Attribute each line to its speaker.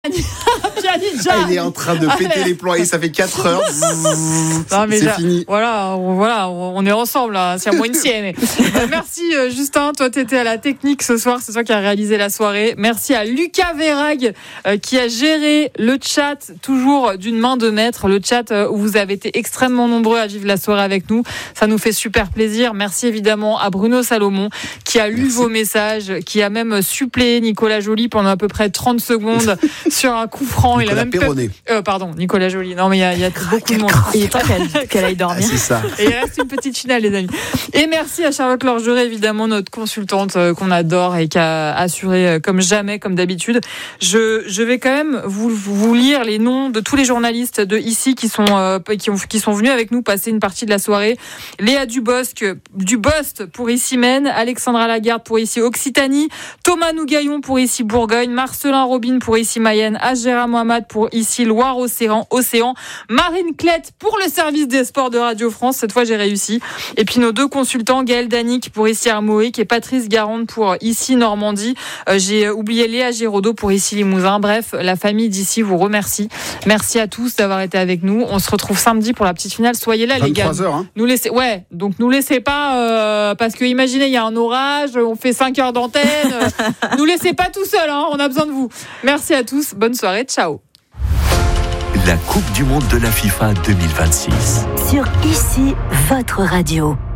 Speaker 1: Il est en train de péter les plombs et ça fait 4 heures.
Speaker 2: Non, mais
Speaker 1: c'est fini.
Speaker 2: Voilà, on est ensemble. Là. C'est à moi une sienne. Merci Justin, toi t'étais à la technique ce soir, c'est toi qui as réalisé la soirée. Merci à Lucas Verrag qui a géré le chat, toujours d'une main de maître. Le chat où vous avez été extrêmement nombreux à vivre la soirée avec nous. Ça nous fait super plaisir. Merci évidemment à Bruno Salomon qui a lu vos messages, qui a même suppléé Nicolas Joly pendant à peu près 30 secondes sur un coup franc.
Speaker 1: Nicolas
Speaker 2: il a même
Speaker 1: Perronnet.
Speaker 2: Pardon, Nicolas Joly. Non, mais il y a beaucoup de monde.
Speaker 3: Il est temps qu'elle aille dormir.
Speaker 1: C'est ça.
Speaker 2: Et il reste une petite finale, les amis. Et merci à Charlotte Lorgeret, évidemment, notre consultante qu'on adore et qui a assuré comme jamais, comme d'habitude. Je vais quand même vous lire les noms de tous les journalistes de ici qui sont venus avec nous passer une partie de la soirée. Léa Dubost pour ici Maine, Alexandra Lagarde pour ici Occitanie, Thomas Nougaillon pour ici Bourgogne, Marcelin Robin pour ici Mayenne, Agera Mohamed pour ici Loire-Océan, Marine Clette pour le service des sports de Radio France. Cette fois, j'ai réussi. Et puis nos deux consultants, Gaël Danic pour ici Armorique et Patrice Garande pour ici Normandie. J'ai oublié Léa Giraudot pour ici Limousin. Bref, la famille d'ici vous remercie. Merci à tous d'avoir été avec nous. On se retrouve samedi pour la petite finale. Soyez là, les gars.
Speaker 1: 23h, hein.
Speaker 2: Donc nous laissez pas, parce que imaginez, il y a un orage, on fait 5 heures d'antenne. Nous laissez pas tout seul, hein. On a besoin de vous. Merci à tous. Bonne soirée. Ciao.
Speaker 4: La Coupe du Monde de la FIFA 2026.
Speaker 3: Sur ici, votre radio.